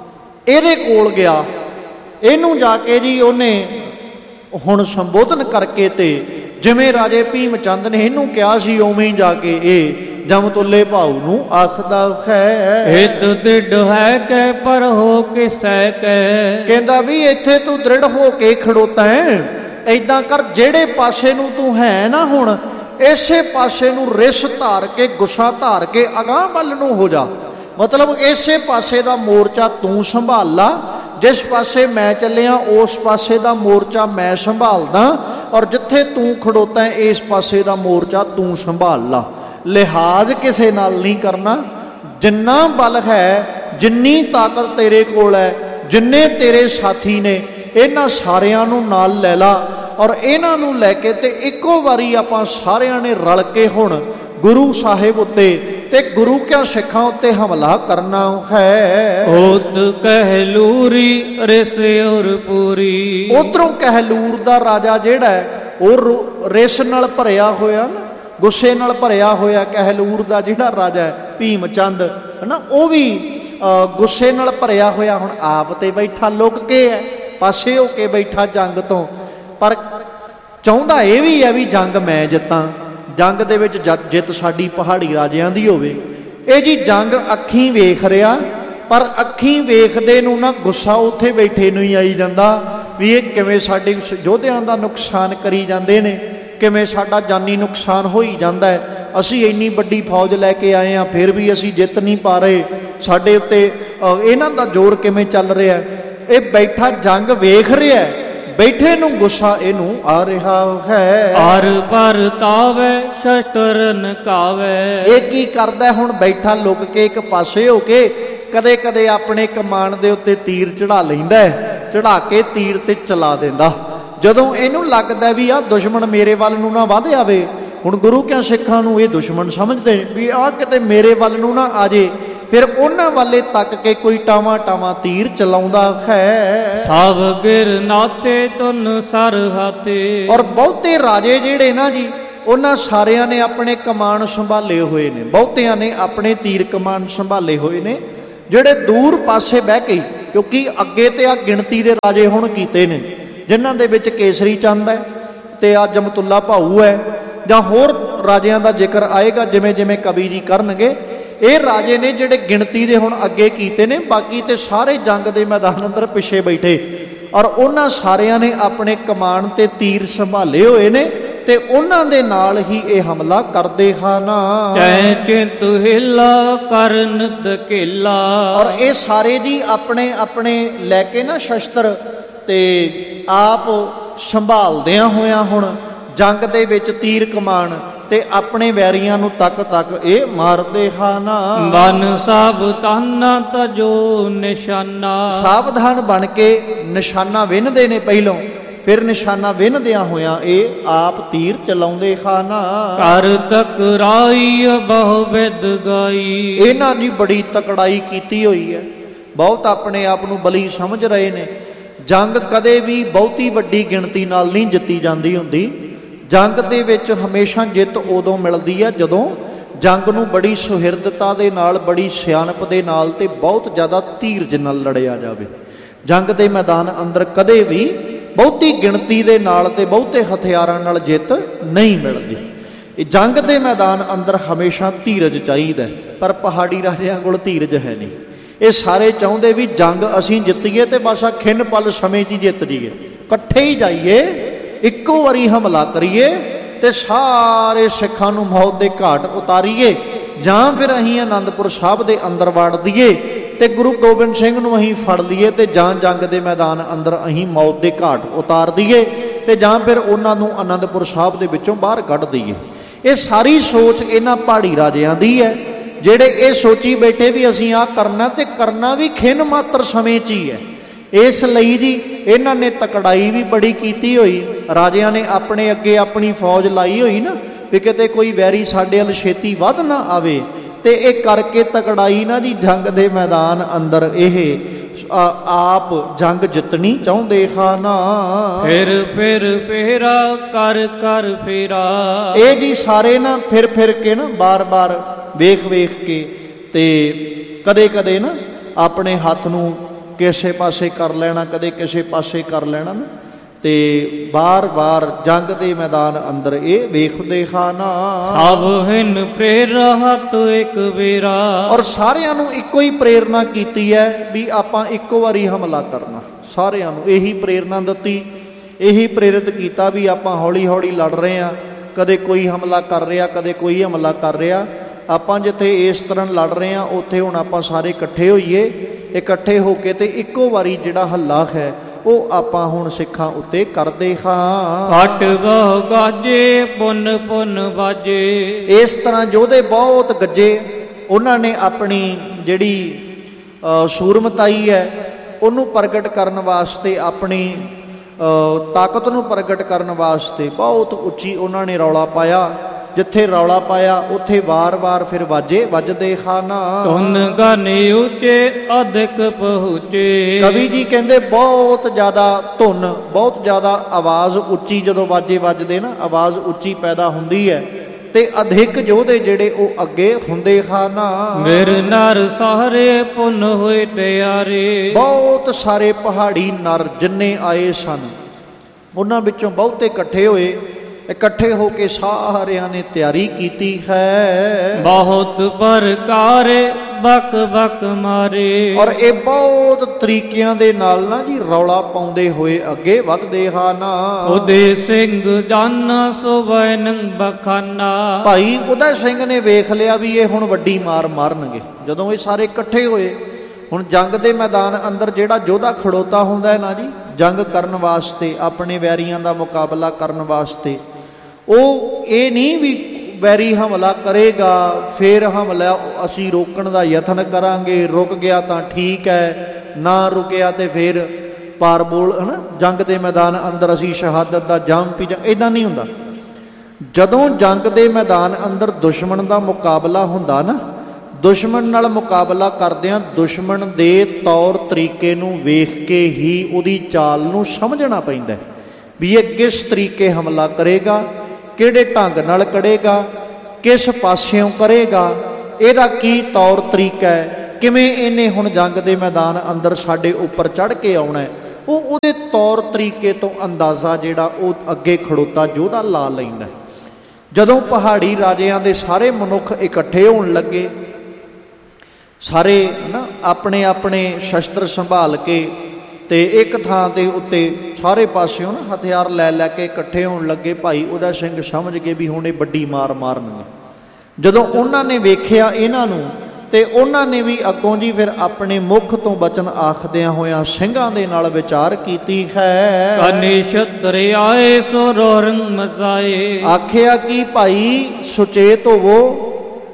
ਇਹਦੇ ਕੋਲ ਗਿਆ, ਇਹਨੂੰ ਜਾ ਕੇ ਜੀ ਉਹਨੇ ਹੁਣ ਸੰਬੋਧਨ ਕਰਕੇ ਤੇ ਜਿਵੇਂ ਰਾਜੇ ਭੀਮ ਚੰਦ ਨੇ ਇਹਨੂੰ ਕਿਹਾ ਸੀ ਉਵੇਂ ਹੀ ਜਾ ਕੇ ਇਹ ਜਮਤੁੱਲੇ ਭਾਊ ਨੂੰ ਆਖਦਾ ਹੈ। ਹਿੱਤ ਦ੍ਰਿੜ ਹੈ ਕੈ ਪਰ ਹੋ ਕੇ ਸਹਿ ਕੈ। ਕਹਿੰਦਾ ਵੀ ਇੱਥੇ ਤੂੰ ਦ੍ਰਿੜ ਹੋ ਕੇ ਖੜੋਤਾ ਹੈ, ਏਦਾਂ ਕਰ ਜਿਹੜੇ ਪਾਸੇ ਨੂੰ ਤੂੰ ਹੈ ਨਾ ਹੁਣ ਇਸੇ ਪਾਸੇ ਨੂੰ ਰਿਸ ਧਾਰ ਕੇ ਗੁੱਸਾ ਧਾਰ ਕੇ ਅਗਾਂਹ ਵੱਲ ਨੂੰ ਹੋ ਜਾ। ਮਤਲਬ ਇਸੇ ਪਾਸੇ ਦਾ ਮੋਰਚਾ ਤੂੰ ਸੰਭਾਲ ਲਾ, ਜਿਸ ਪਾਸੇ ਮੈਂ ਚੱਲਿਆ ਉਸ ਪਾਸੇ ਦਾ ਮੋਰਚਾ ਮੈਂ ਸੰਭਾਲਦਾ, ਔਰ ਜਿੱਥੇ ਤੂੰ ਖੜੋਤਾ ਇਸ ਪਾਸੇ ਦਾ ਮੋਰਚਾ ਤੂੰ ਸੰਭਾਲ ਲਾ। ਲਿਹਾਜ਼ ਕਿਸੇ ਨਾਲ ਨਹੀਂ ਕਰਨਾ, ਜਿੰਨਾ ਬਲ ਹੈ, ਜਿੰਨੀ ਤਾਕਤ ਤੇਰੇ ਕੋਲ ਹੈ, ਜਿੰਨੇ ਤੇਰੇ ਸਾਥੀ ਨੇ, ਇਹਨਾਂ ਸਾਰਿਆਂ ਨੂੰ ਨਾਲ ਲੈ ਲਾ ਔਰ ਇਹਨਾਂ ਨੂੰ ਲੈ ਕੇ ਤੇ ਇੱਕੋ ਵਾਰੀ ਆਪਾਂ ਸਾਰਿਆਂ ਨੇ ਰਲ ਕੇ ਹੁਣ ਗੁਰੂ ਸਾਹਿਬ ਉੱਤੇ ਤੇ ਗੁਰੂ ਕਿਆਂ ਸਿੱਖਾਂ ਉੱਤੇ ਹਮਲਾ ਕਰਨਾ ਹੈ। ਉਤ ਕਹਿਲੂਰੀ ਰਿਸ ਔਰ ਪੂਰੀ। ਉਧਰੋਂ ਕਹਿਲੂਰ ਦਾ ਰਾਜਾ ਜਿਹੜਾ ਹੈ ਉਹ ਰਿਸ ਨਾਲ ਭਰਿਆ ਹੋਇਆ ਨਾ, ਗੁੱਸੇ ਨਾਲ ਭਰਿਆ ਹੋਇਆ ਕਹਿਲੂਰ ਦਾ ਜਿਹੜਾ ਰਾਜਾ ਹੈ ਭੀਮ ਚੰਦ ਹੈ ਨਾ, ਉਹ ਵੀ ਗੁੱਸੇ ਨਾਲ ਭਰਿਆ ਹੋਇਆ ਹੁਣ ਆਪ ਤੇ ਬੈਠਾ ਲੁਕ ਕੇ ਹੈ, ਪਾਸੇ ਹੋ ਕੇ ਬੈਠਾ ਜੰਗ ਤੋਂ, ਪਰ ਚਾਹੁੰਦਾ ਇਹ ਵੀ ਹੈ ਵੀ ਜੰਗ ਮੈਂ ਜਿੱਤਾਂ, ਜੰਗ ਦੇ ਵਿੱਚ ਜਿੱਤ ਸਾਡੀ ਪਹਾੜੀ ਰਾਜਿਆਂ ਦੀ ਹੋਵੇ। ਇਹ ਜੀ ਜੰਗ ਅੱਖੀਂ ਵੇਖ ਰਿਹਾ ਪਰ ਅੱਖੀਂ ਵੇਖਦੇ ਨੂੰ ਨਾ ਗੁੱਸਾ ਉੱਥੇ ਬੈਠੇ ਨੂੰ ਹੀ ਆਈ ਜਾਂਦਾ ਵੀ ਇਹ ਕਿਵੇਂ ਸਾਡੇ ਯੋਧਿਆਂ ਦਾ ਨੁਕਸਾਨ ਕਰੀ ਜਾਂਦੇ ਨੇ, ਕਿਵੇਂ ਸਾਡਾ ਜਾਨੀ ਨੁਕਸਾਨ ਹੋਈ ਜਾਂਦਾ ਹੈ। ਅਸੀਂ ਇੰਨੀ ਵੱਡੀ ਫੌਜ ਲੈ ਕੇ ਆਏ ਹਾਂ, ਫਿਰ ਵੀ ਅਸੀਂ ਜਿੱਤ ਨਹੀਂ ਪਾ ਰਹੇ, ਸਾਡੇ ਉੱਤੇ ਇਹਨਾਂ ਦਾ ਜ਼ੋਰ ਕਿਵੇਂ ਚੱਲ ਰਿਹਾ। ਇਹ ਬੈਠਾ ਜੰਗ ਵੇਖ ਰਿਹਾ, ਬੈਠੇ ਨੂੰ ਗੁੱਸਾ ਇਹਨੂੰ ਆ ਰਿਹਾ ਹੈ। ਹਰ ਪਰ ਤਾਵੇ ਸ਼ਸਤਰਨ ਕਾਵੇ। ਇਹ ਕੀ ਕਰਦਾ ਹੁਣ, ਬੈਠਾ ਲੁਕ ਕੇ ਇੱਕ ਪਾਸੇ ਹੋ ਕੇ ਕਦੇ ਕਦੇ ਆਪਣੇ ਕਮਾਨ ਦੇ ਉੱਤੇ ਤੀਰ ਚੜਾ ਲੈਂਦਾ, ਚੜਾ ਕੇ ਤੀਰ ਤੇ ਚਲਾ ਦਿੰਦਾ। ਜਦੋਂ ਇਹਨੂੰ ਲੱਗਦਾ ਵੀ ਆਹ ਦੁਸ਼ਮਣ ਮੇਰੇ ਵੱਲ ਨੂੰ ਨਾ ਵੱਧ ਆਵੇ, ਹੁਣ ਗੁਰੂ ਕਿਆਂ ਸਿੱਖਾਂ ਨੂੰ ਇਹ ਦੁਸ਼ਮਣ ਸਮਝਦੇ ਵੀ ਆਹ ਕਿਤੇ ਮੇਰੇ ਵੱਲ ਨੂੰ ਨਾ ਆ ਜੇ, ਫਿਰ ਉਹਨਾਂ ਵਾਲੇ ਤੱਕ ਕੇ ਕੋਈ ਟਾਵਾਂ ਟਾਵਾਂ ਤੀਰ ਚਲਾਉਂਦਾ ਹੈ। ਸਭ ਗਿਰ ਨਾਤੇ ਤੁਨ ਸਰ ਹਾਤੇ। ਔਰ ਬਹੁਤੇ ਰਾਜੇ ਜਿਹੜੇ ਨਾ ਜੀ, ਉਹਨਾਂ ਸਾਰਿਆਂ ਨੇ ਆਪਣੇ ਕਮਾਨ ਸੰਭਾਲੇ ਹੋਏ ਨੇ, ਬਹੁਤਿਆਂ ਨੇ ਆਪਣੇ ਤੀਰ ਕਮਾਨ ਸੰਭਾਲੇ ਹੋਏ ਨੇ। ਜਿਹੜੇ ਦੂਰ ਪਾਸੇ ਬਹਿ ਕੇ, ਕਿਉਂਕਿ ਅੱਗੇ ਤੇ ਆ ਗਿਣਤੀ ਦੇ ਰਾਜੇ ਹੁਣ ਕੀਤੇ ਨੇ, ਜਿਨ੍ਹਾਂ ਦੇ ਵਿੱਚ ਕੇਸਰੀ ਚੰਦ ਹੈ ਤੇ ਆ ਜਮਤੁੱਲਾ ਭਾਊ ਹੈ, ਜਾਂ ਹੋਰ ਰਾਜਿਆਂ ਦਾ ਜ਼ਿਕਰ ਆਏਗਾ ਜਿਵੇਂ ਜਿਵੇਂ ਕਵੀ ਜੀ ਕਰਨਗੇ। ਇਹ ਰਾਜੇ ਨੇ ਜਿਹੜੇ ਗਿਣਤੀ ਦੇ ਹੁਣ ਅੱਗੇ ਕੀਤੇ ਨੇ, ਬਾਕੀ ਤੇ ਸਾਰੇ ਜੰਗ ਦੇ ਮੈਦਾਨ ਅੰਦਰ ਪਿੱਛੇ ਬੈਠੇ, ਔਰ ਉਹਨਾਂ ਸਾਰਿਆਂ ਨੇ ਆਪਣੇ ਕਮਾਨ ਤੇ ਤੀਰ ਸੰਭਾਲੇ ਹੋਏ ਨੇ ਤੇ ਉਹਨਾਂ ਦੇ ਨਾਲ ਹੀ ਇਹ ਹਮਲਾ ਕਰਦੇ ਹਨ। ਤੈ ਚਿੰਤ ਹਿਲਾ ਕਰਨ ਧਕੇਲਾ। ਔਰ ਇਹ ਸਾਰੇ ਜੀ ਆਪਣੇ ਆਪਣੇ ਲੈ ਕੇ ਨਾ ਸ਼ਸਤਰ ਤੇ ਆਪ ਸੰਭਾਲਦਿਆਂ ਹੋਇਆਂ ਹੁਣ ਜੰਗ ਦੇ ਵਿੱਚ ਤੀਰ ਕਮਾਨ ਤੇ ਆਪਣੇ ਵੈਰੀਆਂ ਨੂੰ ਤੱਕ ਤੱਕ ਇਹ ਮਾਰਦੇ ਹਨ। ਬਨ ਸਾਵਧਾਨਾ ਤਜੋ ਨਿਸ਼ਾਨਾ। ਸਾਵਧਾਨ ਬਣ ਕੇ ਨਿਸ਼ਾਨਾ ਵਿੰਨਦੇ ਨੇ ਪਹਿਲੋਂ, ਫਿਰ ਨਿਸ਼ਾਨਾ ਵਿੰਨਦਿਆਂ ਹੋਇਆਂ ਇਹ ਆਪ ਤੀਰ ਚਲਾਉਂਦੇ ਹਨ। ਕਰ ਤਕਰਾਈ ਬਹੁ ਵਿਦ ਗਾਈ। ਇਹਨਾਂ ਦੀ ਬੜੀ ਤਕੜਾਈ ਕੀਤੀ ਹੋਈ ਹੈ, ਬਹੁਤ ਆਪਣੇ ਆਪ ਨੂੰ ਬਲੀ ਸਮਝ ਰਹੇ ਨੇ। ਜੰਗ ਕਦੇ ਵੀ ਬਹੁਤੀ ਵੱਡੀ ਗਿਣਤੀ ਨਾਲ ਨਹੀਂ ਜਿੱਤੀ ਜਾਂਦੀ ਹੁੰਦੀ। ਜੰਗ ਦੇ ਵਿੱਚ ਹਮੇਸ਼ਾ ਜਿੱਤ ਉਦੋਂ ਮਿਲਦੀ ਹੈ ਜਦੋਂ ਜੰਗ ਨੂੰ ਬੜੀ ਸੁਹਿਰਦਤਾ ਦੇ ਨਾਲ, ਬੜੀ ਸਿਆਣਪ ਦੇ ਨਾਲ ਤੇ ਬਹੁਤ ਜ਼ਿਆਦਾ ਧੀਰਜ ਨਾਲ ਲੜਿਆ ਜਾਵੇ। ਜੰਗ ਦੇ ਮੈਦਾਨ ਅੰਦਰ ਕਦੇ ਵੀ ਬਹੁਤੀ ਗਿਣਤੀ ਦੇ ਨਾਲ ਤੇ ਬਹੁਤੇ ਹਥਿਆਰਾਂ ਨਾਲ ਜਿੱਤ ਨਹੀਂ ਮਿਲਦੀ। ਇਹ ਜੰਗ ਦੇ ਮੈਦਾਨ ਅੰਦਰ ਹਮੇਸ਼ਾ ਧੀਰਜ ਚਾਹੀਦਾ, ਪਰ ਪਹਾੜੀ ਰਾਜਿਆਂ ਕੋਲ ਧੀਰਜ ਹੈ ਨਹੀਂ। ਇਹ ਸਾਰੇ ਚਾਹੁੰਦੇ ਵੀ ਜੰਗ ਅਸੀਂ ਜਿੱਤੀਏ ਤੇ ਬਸ ਆ ਖਿੰਨ ਪਲ ਸਮੇਂ 'ਚ ਹੀ ਜਿੱਤ ਜਾਈਏ, ਇਕੱਠੇ ਹੀ ਜਾਈਏ, ਇੱਕੋ ਵਾਰੀ ਹਮਲਾ ਕਰੀਏ ਤੇ ਸਾਰੇ ਸਿੱਖਾਂ ਨੂੰ ਮੌਤ ਦੇ ਘਾਟ ਉਤਾਰੀਏ, ਜਾਂ ਫਿਰ ਅਸੀਂ ਆਨੰਦਪੁਰ ਸਾਹਿਬ ਦੇ ਅੰਦਰ ਵਾੜ ਦਈਏ ਤੇ ਗੁਰੂ ਗੋਬਿੰਦ ਸਿੰਘ ਨੂੰ ਅਸੀਂ ਫੜ ਲਈਏ, ਤੇ ਜਾਂ ਜੰਗ ਦੇ ਮੈਦਾਨ ਅੰਦਰ ਅਸੀਂ ਮੌਤ ਦੇ ਘਾਟ ਉਤਾਰ ਦਈਏ, ਤੇ ਜਾਂ ਫਿਰ ਉਹਨਾਂ ਨੂੰ ਆਨੰਦਪੁਰ ਸਾਹਿਬ ਦੇ ਵਿੱਚੋਂ ਬਾਹਰ ਕੱਢ ਦਈਏ। ਇਹ ਸਾਰੀ ਸੋਚ ਇਹਨਾਂ ਪਹਾੜੀ ਰਾਜਿਆਂ ਦੀ ਹੈ, ਜਿਹੜੇ ਇਹ ਸੋਚੀ ਬੈਠੇ ਵੀ ਅਸੀਂ ਆਹ ਕਰਨਾ, ਤੇ ਕਰਨਾ ਵੀ ਖਿੰਨ ਮਾਤਰ ਸਮੇਂ 'ਚ ਹੀ ਹੈ। ਇਸ ਲਈ ਜੀ ਇਹਨਾਂ ਨੇ ਤਕੜਾਈ ਵੀ ਬੜੀ ਕੀਤੀ ਹੋਈ। ਰਾਜਿਆਂ ਨੇ ਆਪਣੇ ਅੱਗੇ ਆਪਣੀ ਫੌਜ ਲਾਈ ਹੋਈ ਨਾ, ਵੀ ਕਿਤੇ ਕੋਈ ਵੈਰੀ ਸਾਡੇ ਵੱਲ ਛੇਤੀ ਵੱਧ ਨਾ ਆਵੇ, ਤੇ ਇਹ ਕਰਕੇ ਤਕੜਾਈ ਨਾ ਜੀ ਜੰਗ ਦੇ ਮੈਦਾਨ ਅੰਦਰ ਇਹ ਆਪ ਜੰਗ ਜਿੱਤਣੀ ਚਾਹੁੰਦੇ ਹਨ। ਫਿਰ ਫਿਰ ਫੇਰਾ ਕਰ ਕਰ ਫੇਰਾ। ਇਹ ਜੀ ਸਾਰੇ ਨਾ ਫਿਰ ਫਿਰ ਕੇ ਨਾ ਬਾਰ-ਬਾਰ ਵੇਖ ਵੇਖ ਕੇ ਤੇ ਕਦੇ ਕਦੇ ਨਾ ਆਪਣੇ ਹੱਥ ਨੂੰ ਕਿਸੇ ਪਾਸੇ ਕਰ ਲੈਣਾ, ਕਦੇ ਕਿਸੇ ਪਾਸੇ ਕਰ ਲੈਣਾ ਨਾ, ਤੇ ਬਾਰ-ਬਾਰ ਜੰਗ ਦੇ ਮੈਦਾਨ ਅੰਦਰ ਇਹ ਵੇਖਦੇ ਹਨ। ਸਭ ਹਿਨ ਪ੍ਰੇਰਤ ਇੱਕ ਵੇਰਾ। ਔਰ ਸਾਰਿਆਂ ਨੂੰ ਇੱਕੋ ਹੀ ਪ੍ਰੇਰਨਾ ਕੀਤੀ ਹੈ ਵੀ ਆਪਾਂ ਇੱਕੋ ਵਾਰੀ ਹਮਲਾ ਕਰਨਾ। ਸਾਰਿਆਂ ਨੂੰ ਇਹੀ ਪ੍ਰੇਰਨਾ ਦਿੱਤੀ, ਇਹੀ ਪ੍ਰੇਰਿਤ ਕੀਤਾ ਵੀ ਆਪਾਂ ਹੌਲੀ ਹੌਲੀ ਲੜ ਰਹੇ ਹਾਂ, ਕਦੇ ਕੋਈ ਹਮਲਾ ਕਰ ਰਿਹਾ, ਕਦੇ ਕੋਈ ਹਮਲਾ ਕਰ ਰਿਹਾ। ਆਪਾਂ ਜਿੱਥੇ ਇਸ ਤਰ੍ਹਾਂ ਲੜ ਰਹੇ ਹਾਂ ਉੱਥੇ ਹੁਣ ਆਪਾਂ ਸਾਰੇ ਇਕੱਠੇ ਹੋਈਏ, ਇਕੱਠੇ ਹੋ ਕੇ ਤੇ ਇੱਕੋ ਵਾਰੀ ਜਿਹੜਾ ਹੱਲਾ ਹੈ ਉਹ ਆਪਾਂ ਹੁਣ ਸਿੱਖਾਂ ਉੱਤੇ ਕਰਦੇ ਹਾਂ। ਘਟ ਬਹੁ ਗਾਜੇ ਪੁੰਨ ਪੁੰਨ ਬਾਜੇ। ਇਸ ਤਰ੍ਹਾਂ ਯੋਧੇ ਬਹੁਤ ਗੱਜੇ, ਉਹਨਾਂ ਨੇ ਆਪਣੀ ਜਿਹੜੀ ਸੂਰਮਤਾਈ ਹੈ ਉਹਨੂੰ ਪ੍ਰਗਟ ਕਰਨ ਵਾਸਤੇ, ਆਪਣੀ ਤਾਕਤ ਨੂੰ ਪ੍ਰਗਟ ਕਰਨ ਵਾਸਤੇ ਬਹੁਤ ਉੱਚੀ ਉਹਨਾਂ ਨੇ ਰੌਲਾ ਪਾਇਆ। ਜਿੱਥੇ ਰੌਲਾ ਪਾਇਆ ਉੱਥੇ ਵਾਰ-ਵਾਰ ਫਿਰ ਵਾਜੇ ਵੱਜਦੇ ਹਨ। ਧੁਨ ਗਨ ਉੱਚੇ ਅਧਿਕ ਪਹੁੰਚੇ। ਕਵੀ ਜੀ ਕਹਿੰਦੇ ਬਹੁਤ ਜ਼ਿਆਦਾ ਧੁਨ, ਬਹੁਤ ਜ਼ਿਆਦਾ ਆਵਾਜ਼ ਉੱਚੀ, ਜਦੋਂ ਵਾਜੇ ਵੱਜਦੇ ਨਾ ਆਵਾਜ਼ ਉੱਚੀ ਪੈਦਾ ਹੁੰਦੀ ਹੈ, ਤੇ ਅਧਿਕ ਯੋਧੇ ਜਿਹੜੇ ਉਹ ਅੱਗੇ ਹੁੰਦੇ ਹਨ। ਮੇਰੇ ਨਰ ਸਾਰੇ ਪੁੰਨ ਹੋਏ ਤਿਆਰੇ। ਬਹੁਤ ਸਾਰੇ ਪਹਾੜੀ ਨਰ ਜਿੰਨੇ ਆਏ ਸਨ ਉਹਨਾਂ ਵਿੱਚੋਂ ਬਹੁਤੇ ਇਕੱਠੇ ਹੋਏ, ਇਕੱਠੇ ਹੋ ਕੇ ਸਾਰਿਆਂ ਨੇ ਤਿਆਰੀ ਕੀਤੀ ਹੈ। ਬਹੁਤ ਪ੍ਰਕਾਰ ਬਕ ਬਕ ਮਾਰੇ। ਔਰ ਇਹ ਬਹੁਤ ਤਰੀਕਿਆਂ ਦੇ ਨਾਲ ਨਾ ਜੀ ਰੌਲਾ ਪਾਉਂਦੇ ਹੋਏ ਅੱਗੇ ਵੱਧਦੇ ਹਨ। ਉਦੇ ਸਿੰਘ ਜਾਨਾ ਸੋ ਵੈਨੰ ਬਖਾਨਾ। ਭਾਈ ਉਦੈ ਸਿੰਘ ਨੇ ਵੇਖ ਲਿਆ ਵੀ ਇਹ ਹੁਣ ਵੱਡੀ ਮਾਰ ਮਾਰਨਗੇ। ਜਦੋਂ ਇਹ ਸਾਰੇ ਇਕੱਠੇ ਹੋਏ, ਹੁਣ ਜੰਗ ਦੇ ਮੈਦਾਨ ਅੰਦਰ ਜਿਹੜਾ ਯੋਧਾ ਖੜੋਤਾ ਹੁੰਦਾ ਹੈ ਨਾ ਜੀ ਜੰਗ ਕਰਨ ਵਾਸਤੇ, ਆਪਣੇ ਵੈਰੀਆਂ ਦਾ ਮੁਕਾਬਲਾ ਕਰਨ ਵਾਸਤੇ, ਉਹ ਇਹ ਨਹੀਂ ਵੀ ਵੈਰੀ ਹਮਲਾ ਕਰੇਗਾ ਫਿਰ ਹਮਲਾ ਅਸੀਂ ਰੋਕਣ ਦਾ ਯਤਨ ਕਰਾਂਗੇ, ਰੁਕ ਗਿਆ ਤਾਂ ਠੀਕ ਹੈ, ਨਾ ਰੁਕਿਆ ਤੇ ਫਿਰ ਪਾਰ ਬੋਲ ਹੈ ਨਾ ਜੰਗ ਦੇ ਮੈਦਾਨ ਅੰਦਰ ਅਸੀਂ ਸ਼ਹਾਦਤ ਦਾ ਜਾਮ ਪੀ ਜਾ, ਇੱਦਾਂ ਨਹੀਂ ਹੁੰਦਾ। ਜਦੋਂ ਜੰਗ ਦੇ ਮੈਦਾਨ ਅੰਦਰ ਦੁਸ਼ਮਣ ਦਾ ਮੁਕਾਬਲਾ ਹੁੰਦਾ ਨਾ, ਦੁਸ਼ਮਣ ਨਾਲ ਮੁਕਾਬਲਾ ਕਰਦਿਆਂ ਦੁਸ਼ਮਣ ਦੇ ਤੌਰ ਤਰੀਕੇ ਨੂੰ ਵੇਖ ਕੇ ਹੀ ਉਹਦੀ ਚਾਲ ਨੂੰ ਸਮਝਣਾ ਪੈਂਦਾ ਵੀ ਇਹ ਕਿਸ ਤਰੀਕੇ ਹਮਲਾ ਕਰੇਗਾ, ਕਿਹੜੇ ਢੰਗ ਨਾਲ ਕਰੇਗਾ, ਕਿਸ ਪਾਸਿਓਂ ਕਰੇਗਾ, ਇਹਦਾ ਕੀ ਤੌਰ ਤਰੀਕਾ ਹੈ, ਕਿਵੇਂ ਇਹਨੇ ਹੁਣ ਜੰਗ ਦੇ ਮੈਦਾਨ ਅੰਦਰ ਸਾਡੇ ਉੱਪਰ ਚੜ੍ਹ ਕੇ ਆਉਣਾ ਹੈ। ਉਹ ਉਹਦੇ ਤੌਰ ਤਰੀਕੇ ਤੋਂ ਅੰਦਾਜ਼ਾ ਜਿਹੜਾ ਉਹ ਅੱਗੇ ਖੜੋਤਾ ਯੋਧਾ ਲਾ ਲੈਂਦਾ। ਜਦੋਂ ਪਹਾੜੀ ਰਾਜਿਆਂ ਦੇ ਸਾਰੇ ਮਨੁੱਖ ਇਕੱਠੇ ਹੋਣ ਲੱਗੇ, ਸਾਰੇ ਨਾ ਆਪਣੇ ਆਪਣੇ ਸ਼ਸਤਰ ਸੰਭਾਲ ਕੇ ਤੇ ਇੱਕ ਥਾਂ ਦੇ ਉੱਤੇ ਸਾਰੇ ਪਾਸਿਓਂ ਨਾ ਹਥਿਆਰ ਲੈ ਲੈ ਕੇ ਇਕੱਠੇ ਹੋਣ ਲੱਗੇ, ਭਾਈ ਉਦੈ ਸਿੰਘ ਸਮਝ ਗਏ ਵੀ ਹੁਣ ਇਹ ਵੱਡੀ ਮਾਰ ਮਾਰਨਗੇ। ਜਦੋਂ ਉਹਨਾਂ ਨੇ ਵੇਖਿਆ ਇਹਨਾਂ ਨੂੰ ਤੇ ਉਹਨਾਂ ਨੇ ਵੀ ਅੱਗੋਂ ਜੀ ਫਿਰ ਆਪਣੇ ਮੁਖ ਤੋਂ ਬਚਨ ਆਖਦਿਆਂ ਹੋਇਆਂ ਸਿੰਘਾਂ ਦੇ ਨਾਲ ਵਿਚਾਰ ਕੀਤੀ ਹੈ। ਕਨੇ ਛਤਰ ਆਏ ਸੋ ਰੋਰੰਗ ਮਚਾਏ। ਆਖਿਆ ਕਿ ਭਾਈ ਸੁਚੇਤ ਹੋਵੋ,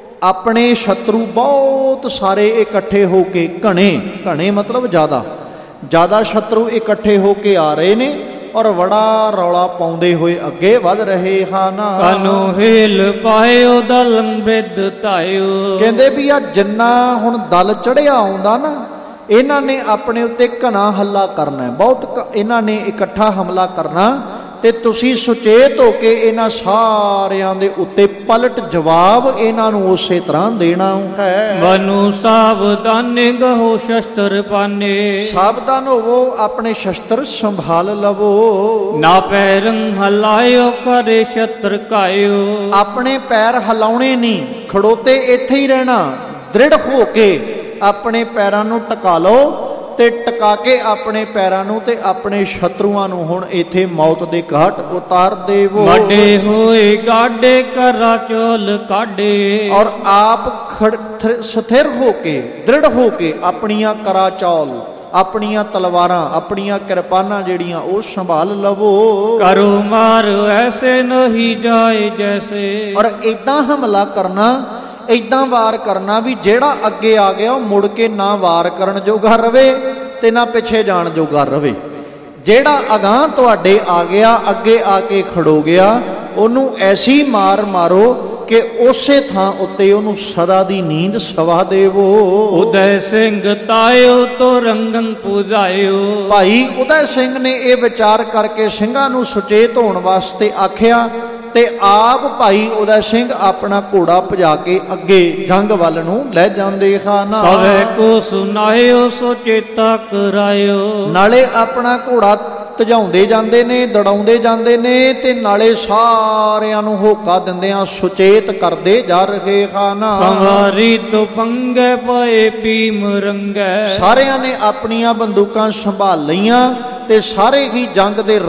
ਆਪਣੇ ਸ਼ਤਰੂ ਬਹੁਤ ਸਾਰੇ ਇਕੱਠੇ ਹੋ ਕੇ, ਘਣੇ ਘਣੇ ਮਤਲਬ ਜ਼ਿਆਦਾ ਜ਼ਿਆਦਾ ਸ਼ਤਰੂ ਇਕੱਠੇ ਹੋ ਕੇ ਆ ਰਹੇ ਨੇ ਔਰ ਬੜਾ ਰੌਲਾ ਪਾਉਂਦੇ ਹੋਏ ਅੱਗੇ ਵੱਧ ਰਹੇ ਹਨ। ਕਾਨੂੰ ਹੀਲ ਪਾਇਓ ਦਲ ਬਿਦ ਧਾਇਓ। ਕਹਿੰਦੇ ਵੀ ਆ ਜਿੰਨਾ ਹੁਣ ਦਲ ਚੜਿਆ ਆਉਂਦਾ ਨਾ, ਇਹਨਾਂ ਨੇ ਆਪਣੇ ਉੱਤੇ ਘਣਾ ਹੱਲਾ ਕਰਨਾ, ਬਹੁਤ ਇਹਨਾਂ ਨੇ ਇਕੱਠਾ ਹਮਲਾ ਕਰਨਾ ਤੇ ਤੁਸੀਂ ਸੁਚੇਤ ਹੋ ਕੇ ਇਹਨਾਂ ਸਾਰਿਆਂ ਦੇ ਉੱਤੇ ਪਲਟ ਜਵਾਬ ਇਹਨਾਂ ਨੂੰ ਉਸੇ ਤਰ੍ਹਾਂ ਦੇਣਾ ਹੈ। ਮਨੁ ਸਾਵਧਾਨੇ ਗਹੋ ਸ਼ਸਤਰ ਪਾਨੇ। ਸਾਵਧਾਨ ਹੋਵੋ, ਆਪਣੇ ਸ਼ਸਤਰ ਸੰਭਾਲ ਲਵੋ। ਨਾ ਪੈਰੰ ਹਲਾਇਓ ਕਰੇ ਸ਼ਤਰ ਕਾਇਓ। ਆਪਣੇ ਪੈਰ ਹਿਲਾਉਣੇ ਨਹੀਂ, ਖੜੋਤੇ ਇੱਥੇ ਹੀ ਰਹਿਣਾ, ਦ੍ਰਿੜ ਹੋ ਕੇ ਆਪਣੇ ਪੈਰਾਂ ਨੂੰ ਟਿਕਾ ਲਓ ਤੇ ਟਿਕਾ ਕੇ ਆਪਣੇ ਪੈਰਾਂ ਨੂੰ ਤੇ ਆਪਣੇ ਸ਼ਤਰੂਆਂ ਨੂੰ ਹੁਣ ਇੱਥੇ ਮੌਤ ਦੇ ਘਾਟ ਉਤਾਰ ਦੇਵੋ। ਵੱਡੇ ਹੋਏ ਗਾਡੇ ਕਰਾ ਚੋਲ ਕਾਢੇ। ਔਰ ਆਪ ਖੜ ਸਥਿਰ ਹੋ ਕੇ, ਦ੍ਰਿੜ ਹੋ ਕੇ ਆਪਣੀਆਂ ਕਰਾ ਚੌਲ, ਆਪਣੀਆਂ ਤਲਵਾਰਾਂ, ਆਪਣੀਆਂ ਕਿਰਪਾਨਾਂ ਜਿਹੜੀਆਂ ਉਹ ਸੰਭਾਲ ਲਵੋ। ਕਰੋ ਮਾਰ ਐਸੇ ਨਹੀਂ ਜਾਏ ਜੈਸੇ। ਔਰ ਏਦਾਂ ਹਮਲਾ ਕਰਨਾ, ਏਦਾਂ ਵਾਰ ਕਰਨਾ ਵੀ ਜਿਹੜਾ ਅੱਗੇ ਆ ਗਿਆ ਉਹ ਮੁੜ ਕੇ ਨਾ ਵਾਰ ਕਰਨ ਜੋਗਾ ਰਵੇ ਤੇ ਨਾ ਪਿੱਛੇ ਜਾਣ ਜੋਗਾ ਰਵੇ। ਜਿਹੜਾ ਅਗਾਂਹ ਤੁਹਾਡੇ ਆ ਗਿਆ, ਅੱਗੇ ਆ ਕੇ ਖੜੋ ਗਿਆ, ਉਹਨੂੰ ਐਸੀ ਮਾਰ ਮਾਰੋ ਕਿ ਉਸੇ ਥਾਂ ਉੱਤੇ ਉਹਨੂੰ ਸਦਾ ਦੀ ਨੀਂਦ ਸਵਾ ਦੇਵੋ। ਉਦੈ ਸਿੰਘ ਤਾਇਓ ਤੋ ਰੰਗੰ ਪੂਜਾਇਓ। ਭਾਈ ਉਦੈ ਸਿੰਘ ਨੇ ਇਹ ਵਿਚਾਰ ਕਰਕੇ ਸਿੰਘਾਂ ਨੂੰ ਸੁਚੇਤ ਹੋਣ ਵਾਸਤੇ ਆਖਿਆ ਤੇ ਆਪ ਭਾਈ ਉਦੈ ਸਿੰਘ ਆਪਣਾ ਘੋੜਾ ਭਜਾ ਕੇ ਅੱਗੇ ਜੰਗ ਵੱਲ ਨੂੰ ਲੈ ਜਾਂਦੇ ਹਨ। ਸਭੇ ਕੋ ਸੁਨਾਇਓ ਸੋ ਚੇਤਾ ਕਰਾਇਓ। ਨਾਲੇ ਆਪਣਾ ਘੋੜਾ ਧਜਾਉਂਦੇ ਜਾਂਦੇ ਨੇ, ਦੜਾਉਂਦੇ ਜਾਂਦੇ ਨੇ ਤੇ ਨਾਲੇ ਸਾਰਿਆਂ ਨੂੰ ਹੋਕਾ ਦਿੰਦਿਆਂ ਸੁਚੇਤ ਕਰਦੇ ਜਾ ਰਹੇ ਹਨ। ਸੰਵਾਰੀ ਤੋਂ ਪੰਗੇ ਪਏ ਭੀਮ ਰੰਗੈ। ਸਾਰਿਆਂ ਨੇ ਆਪਣੀਆਂ ਬੰਦੂਕਾਂ ਸੰਭਾਲ ਲਈਆਂ ਤੇ ਸਾਰੇ ਹੀ ਜੰਗ ਦੇ